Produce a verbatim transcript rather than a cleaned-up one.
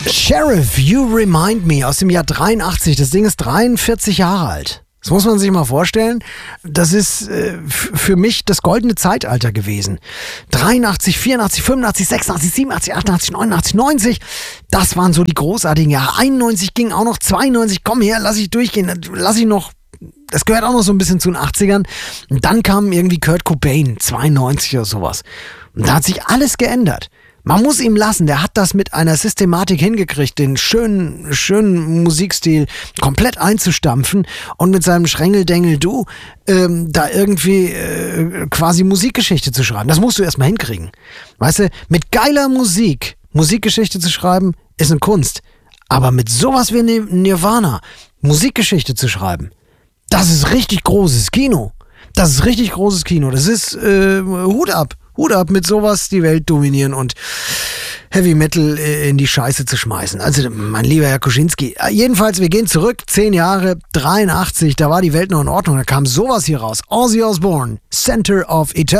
Sheriff, You Remind Me aus dem Jahr dreiundachtzig. Das Ding ist dreiundvierzig Jahre alt. Das muss man sich mal vorstellen. Das ist äh, f- für mich das goldene Zeitalter gewesen. dreiundachtzig, vierundachtzig, fünfundachtzig, sechsundachtzig, siebenundachtzig, achtundachtzig, neunundachtzig, neunzig. Das waren so die großartigen Jahre. einundneunzig ging auch noch, zweiundneunzig, komm her, lass ich durchgehen. Lass ich noch, das gehört auch noch so ein bisschen zu den achtzigern. Und dann kam irgendwie Kurt Cobain, zweiundneunzig oder sowas. Und da hat sich alles geändert. Man muss ihm lassen, der hat das mit einer Systematik hingekriegt, den schönen, schönen Musikstil komplett einzustampfen und mit seinem Schrängeldengel-Du ähm, da irgendwie äh, quasi Musikgeschichte zu schreiben. Das musst du erstmal hinkriegen. Weißt du, mit geiler Musik Musikgeschichte zu schreiben, ist eine Kunst. Aber mit sowas wie Nirvana Musikgeschichte zu schreiben, das ist richtig großes Kino. Das ist richtig großes Kino. Das ist äh, Hut ab. Hut ab, mit sowas die Welt dominieren und Heavy Metal in die Scheiße zu schmeißen. Also, mein lieber Herr Kuschinski. Jedenfalls, wir gehen zurück, zehn Jahre, dreiundachtzig, da war die Welt noch in Ordnung, da kam sowas hier raus. Ozzy Osbourne, Center of Eternity.